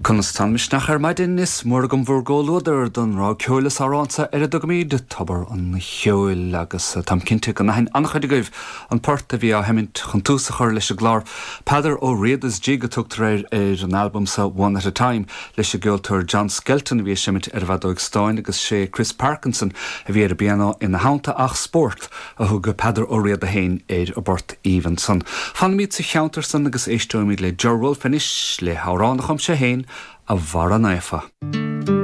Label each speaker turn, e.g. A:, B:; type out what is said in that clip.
A: Conastan misnachar maidin is morgam vorgóloder don rá ceolas áránsa a dogmíd tabar an cheol agus tam cinnte gan hain anchadigh an part a bhí a hemint chantúsa chur leis a glár Padar ó réadas jiga tugtar an album sa One at a Time leis a geoltar John Skelton bhí semit bhadóig Stein agus sé Chris Parkinson a bhí a bíana ina haunta ach sport a thug Padar ó réad a hain a bort Evenson. Fan míid sa cheantarsan agus éistóimid le Joe Rolfe inis le háránacham sé hain a bhar an éfa.